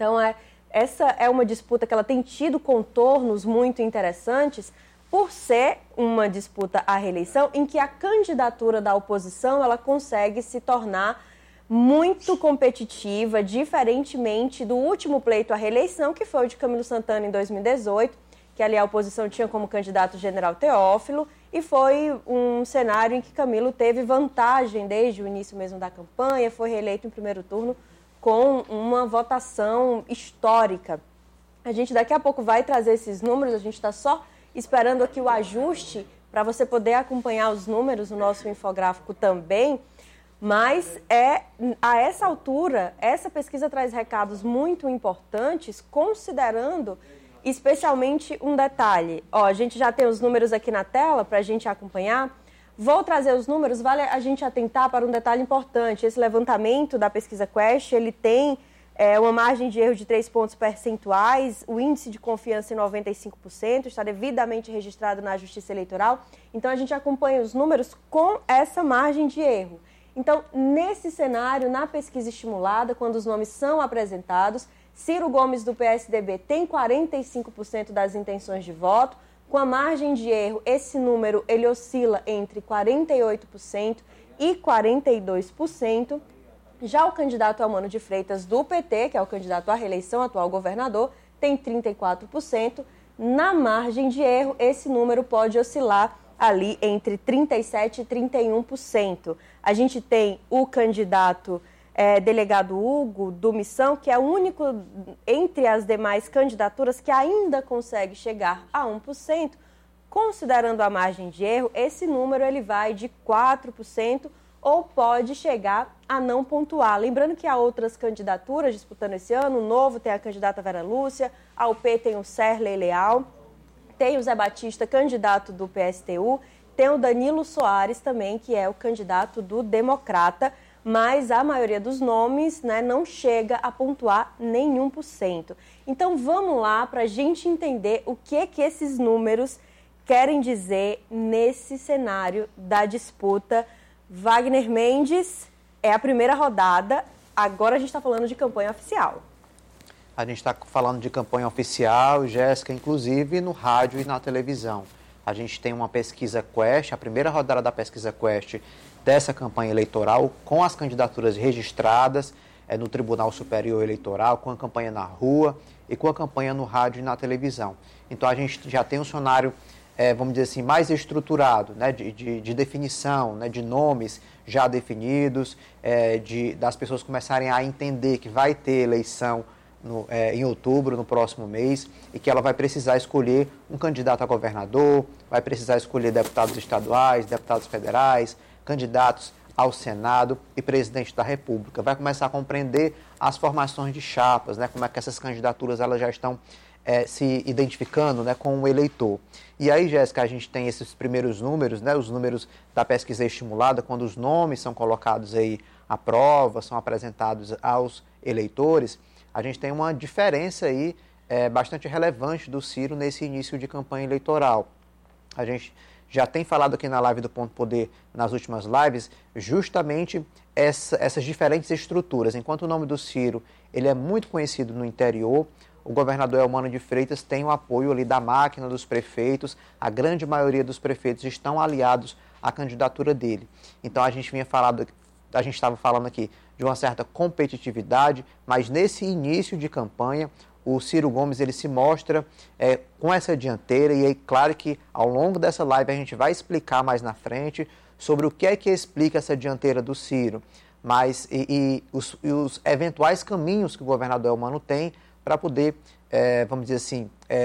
Então, essa é uma disputa que ela tem tido contornos muito interessantes por ser uma disputa à reeleição em que a candidatura da oposição ela consegue se tornar muito competitiva, diferentemente do último pleito à reeleição, que foi o de Camilo Santana em 2018, que ali a oposição tinha como candidato o general Teófilo, e foi um cenário em que Camilo teve vantagem desde o início mesmo da campanha, foi reeleito em primeiro turno com uma votação histórica. A gente daqui a pouco vai trazer esses números, a gente está só esperando aqui o ajuste para você poder acompanhar os números no nosso infográfico também, mas a essa altura, essa pesquisa traz recados muito importantes, considerando especialmente um detalhe. A gente já tem os números aqui na tela para a gente acompanhar. Vou trazer os números, vale a gente atentar para um detalhe importante. Esse levantamento da pesquisa Quest, ele tem uma margem de erro de 3 pontos percentuais, o índice de confiança em 95%, está devidamente registrado na Justiça Eleitoral. Então, a gente acompanha os números com essa margem de erro. Então, nesse cenário, na pesquisa estimulada, quando os nomes são apresentados, Ciro Gomes, do PSDB, tem 45% das intenções de voto. Com a margem de erro, esse número ele oscila entre 48% e 42%. Já o candidato Eumano de Freitas, do PT, que é o candidato à reeleição, atual governador, tem 34%. Na margem de erro, esse número pode oscilar ali entre 37% e 31%. A gente tem o candidato delegado Hugo, do Missão, que é o único entre as demais candidaturas que ainda consegue chegar a 1%. Considerando a margem de erro, esse número ele vai de 4% ou pode chegar a não pontuar. Lembrando que há outras candidaturas disputando esse ano. O Novo tem a candidata Vera Lúcia, a UP tem o Serley Leal, tem o Zé Batista, candidato do PSTU, tem o Danilo Soares também, que é o candidato do Democrata, mas a maioria dos nomes não chega a pontuar nenhum por cento. Então vamos lá para a gente entender o que esses números querem dizer nesse cenário da disputa. Wagner Mendes, é a primeira rodada, agora a gente está falando de campanha oficial. A gente está falando de campanha oficial, Jéssica, inclusive no rádio e na televisão. A gente tem uma pesquisa Quest, a primeira rodada da pesquisa Quest dessa campanha eleitoral, com as candidaturas registradas no Tribunal Superior Eleitoral, com a campanha na rua e com a campanha no rádio e na televisão. Então a gente já tem um cenário, vamos dizer assim, mais estruturado, de definição, de nomes já definidos, das pessoas começarem a entender que vai ter eleição em outubro, no próximo mês, e que ela vai precisar escolher um candidato a governador, vai precisar escolher deputados estaduais, deputados federais, candidatos ao Senado e presidente da República. Vai começar a compreender as formações de chapas, como é que essas candidaturas elas já estão se identificando com o eleitor. E aí, Jéssica, a gente tem esses primeiros números, os números da pesquisa estimulada, quando os nomes são colocados aí à prova, são apresentados aos eleitores. A gente tem uma diferença aí bastante relevante do Ciro nesse início de campanha eleitoral. A gente já tem falado aqui na live do Ponto Poder, nas últimas lives, justamente essas diferentes estruturas. Enquanto o nome do Ciro ele é muito conhecido no interior, o governador Eumano de Freitas tem o apoio ali da máquina dos prefeitos, a grande maioria dos prefeitos estão aliados à candidatura dele. Então a gente estava falando aqui de uma certa competitividade, mas nesse início de campanha, o Ciro Gomes ele se mostra com essa dianteira, e é claro que ao longo dessa live a gente vai explicar mais na frente sobre o que é que explica essa dianteira do Ciro, mas os eventuais caminhos que o governador Eumano tem para poder, vamos dizer assim,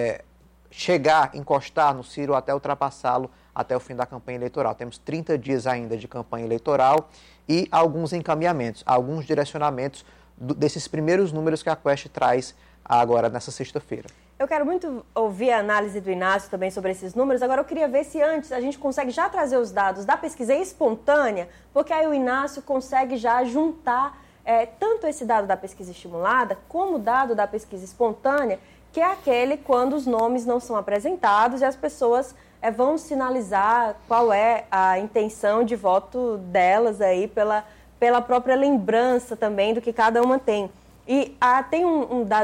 encostar no Ciro até ultrapassá-lo até o fim da campanha eleitoral. Temos 30 dias ainda de campanha eleitoral e alguns encaminhamentos, alguns direcionamentos desses primeiros números que a Quest traz agora nessa sexta-feira. Eu quero muito ouvir a análise do Inácio também sobre esses números. Agora eu queria ver se antes a gente consegue já trazer os dados da pesquisa espontânea, porque aí o Inácio consegue já juntar tanto esse dado da pesquisa estimulada como o dado da pesquisa espontânea, que é aquele quando os nomes não são apresentados e as pessoas vão sinalizar qual é a intenção de voto delas aí pela própria lembrança também do que cada uma tem. E tem um dado